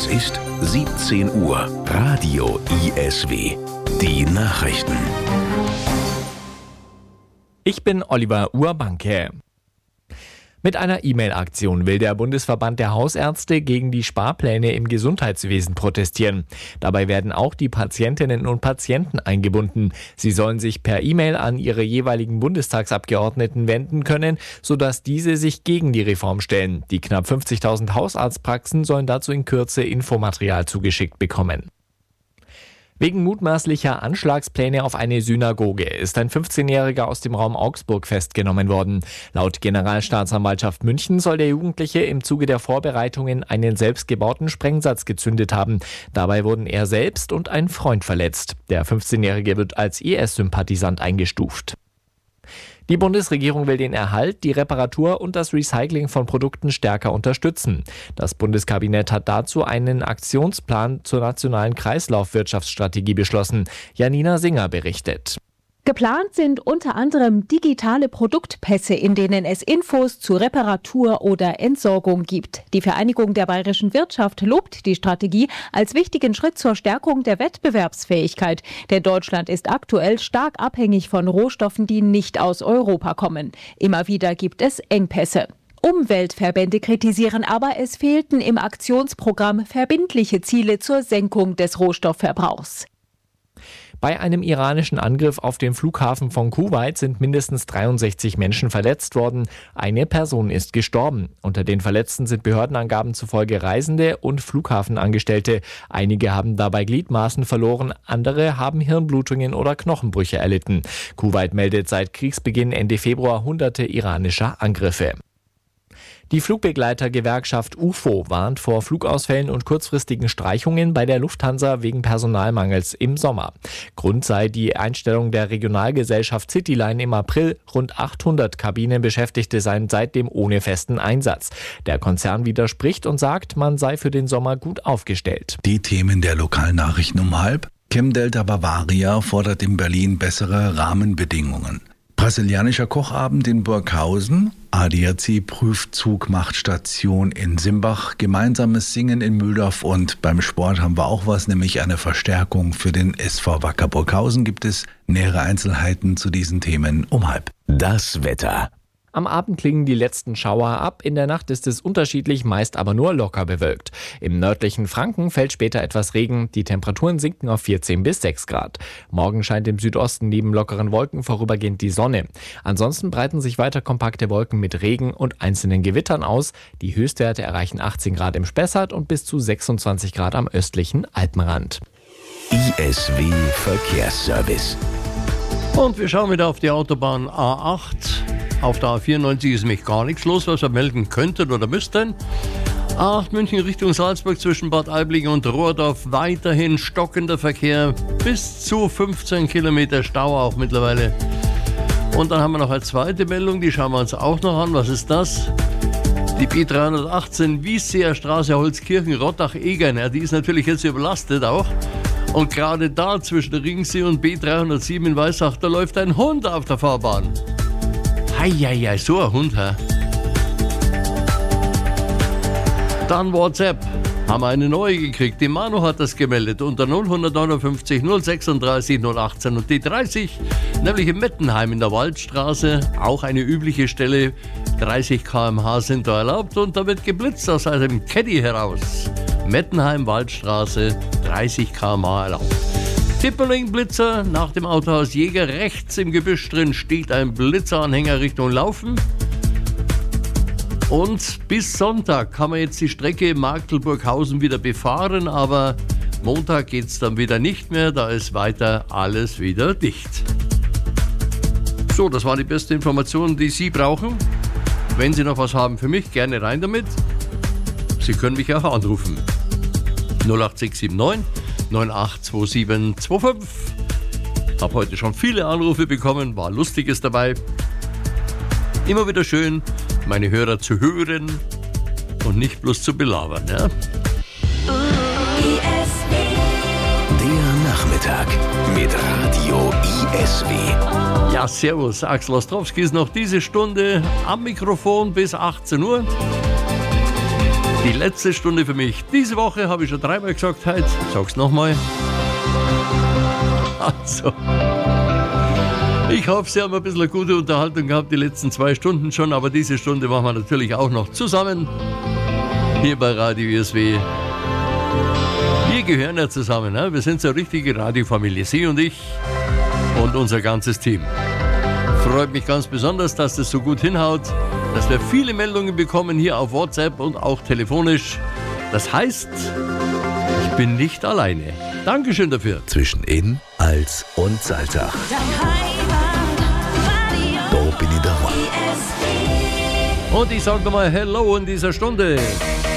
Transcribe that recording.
ist 17 Uhr. Radio ISW. Die Nachrichten. Ich bin Oliver Urbanke. Mit einer E-Mail-Aktion will der Bundesverband der Hausärzte gegen die Sparpläne im Gesundheitswesen protestieren. Dabei werden auch die Patientinnen und Patienten eingebunden. Sie sollen sich per E-Mail an ihre jeweiligen Bundestagsabgeordneten wenden können, sodass diese sich gegen die Reform stellen. Die knapp 50.000 Hausarztpraxen sollen dazu in Kürze Infomaterial zugeschickt bekommen. Wegen mutmaßlicher Anschlagspläne auf eine Synagoge ist ein 15-Jähriger aus dem Raum Augsburg festgenommen worden. Laut Generalstaatsanwaltschaft München soll der Jugendliche im Zuge der Vorbereitungen einen selbstgebauten Sprengsatz gezündet haben. Dabei wurden er selbst und ein Freund verletzt. Der 15-Jährige wird als IS-Sympathisant eingestuft. Die Bundesregierung will den Erhalt, die Reparatur und das Recycling von Produkten stärker unterstützen. Das Bundeskabinett hat dazu einen Aktionsplan zur nationalen Kreislaufwirtschaftsstrategie beschlossen. Janina Singer berichtet. Geplant sind unter anderem digitale Produktpässe, in denen es Infos zu Reparatur oder Entsorgung gibt. Die Vereinigung der bayerischen Wirtschaft lobt die Strategie als wichtigen Schritt zur Stärkung der Wettbewerbsfähigkeit. Denn Deutschland ist aktuell stark abhängig von Rohstoffen, die nicht aus Europa kommen. Immer wieder gibt es Engpässe. Umweltverbände kritisieren aber, es fehlten im Aktionsprogramm verbindliche Ziele zur Senkung des Rohstoffverbrauchs. Bei einem iranischen Angriff auf den Flughafen von Kuwait sind mindestens 63 Menschen verletzt worden. Eine Person ist gestorben. Unter den Verletzten sind Behördenangaben zufolge Reisende und Flughafenangestellte. Einige haben dabei Gliedmaßen verloren, andere haben Hirnblutungen oder Knochenbrüche erlitten. Kuwait meldet seit Kriegsbeginn Ende Februar hunderte iranischer Angriffe. Die Flugbegleitergewerkschaft UFO warnt vor Flugausfällen und kurzfristigen Streichungen bei der Lufthansa wegen Personalmangels im Sommer. Grund sei die Einstellung der Regionalgesellschaft Cityline im April. Rund 800 Kabinenbeschäftigte seien seitdem ohne festen Einsatz. Der Konzern widerspricht und sagt, man sei für den Sommer gut aufgestellt. Die Themen der Lokalnachrichten um 12:30. Chem-Delta Bavaria fordert in Berlin bessere Rahmenbedingungen. Brasilianischer Kochabend in Burghausen, ADAC prüft Zugmachtstation in Simbach, gemeinsames Singen in Mühldorf und beim Sport haben wir auch was, nämlich eine Verstärkung für den SV Wacker Burghausen. Gibt es nähere Einzelheiten zu diesen Themen um 12:30. Das Wetter. Am Abend klingen die letzten Schauer ab, in der Nacht ist es unterschiedlich, meist aber nur locker bewölkt. Im nördlichen Franken fällt später etwas Regen, die Temperaturen sinken auf 14 bis 6 Grad. Morgen scheint im Südosten neben lockeren Wolken vorübergehend die Sonne. Ansonsten breiten sich weiter kompakte Wolken mit Regen und einzelnen Gewittern aus. Die Höchstwerte erreichen 18 Grad im Spessart und bis zu 26 Grad am östlichen Alpenrand. ISW Verkehrsservice. Und wir schauen wieder auf die Autobahn A8. Auf der A94 ist nämlich gar nichts los, was wir melden könnten oder müssten. A8 München Richtung Salzburg zwischen Bad Aibling und Rohrdorf weiterhin stockender Verkehr. Bis zu 15 Kilometer Stau auch mittlerweile. Und dann haben wir noch eine zweite Meldung, die schauen wir uns auch noch an. Was ist das? Die B318 Wiesseer Straße Holzkirchen Rottach-Egern. Ja, die ist natürlich jetzt überlastet auch. Und gerade da zwischen Ringsee und B307 in Weissach, da läuft ein Hund auf der Fahrbahn. Heieiei, so ein Hund, hä? Dann WhatsApp. Haben wir eine neue gekriegt. Die Manu hat das gemeldet unter 0159 036 018 und die 30, nämlich in Mettenheim in der Waldstraße. Auch eine übliche Stelle. 30 km/h sind da erlaubt und da wird geblitzt aus einem Caddy heraus. Mettenheim, Waldstraße, 30 km/h erlaubt. Tippeling-Blitzer, nach dem Autohaus Jäger rechts im Gebüsch drin steht ein Blitzeranhänger Richtung Laufen. Und bis Sonntag kann man jetzt die Strecke Marktelburghausen wieder befahren, aber Montag geht es dann wieder nicht mehr, da ist weiter alles wieder dicht. So, das war die beste Information, die Sie brauchen. Wenn Sie noch was haben für mich, gerne rein damit. Sie können mich auch anrufen. 08679 982725. Hab heute schon viele Anrufe bekommen, war Lustiges dabei. Immer wieder schön, meine Hörer zu hören und nicht bloß zu belabern, ja? Der Nachmittag mit Radio ISW. Ja, servus, Axel Ostrowski ist noch diese Stunde am Mikrofon bis 18 Uhr. Die letzte Stunde für mich. Diese Woche habe ich schon 3-mal gesagt, heute sag's nochmal. Also, ich hoffe, Sie haben ein bisschen eine gute Unterhaltung gehabt, die letzten 2 Stunden schon, aber diese Stunde machen wir natürlich auch noch zusammen. Hier bei Radio ISW. Wir gehören ja zusammen, ne? Wir sind so eine richtige Radiofamilie, Sie und ich und unser ganzes Team. Freut mich ganz besonders, dass das so gut hinhaut, dass wir viele Meldungen bekommen hier auf WhatsApp und auch telefonisch. Das heißt, ich bin nicht alleine. Dankeschön dafür. Zwischen In, Als und Salzach. Da bin ich daheim. Und ich sage nochmal Hello in dieser Stunde.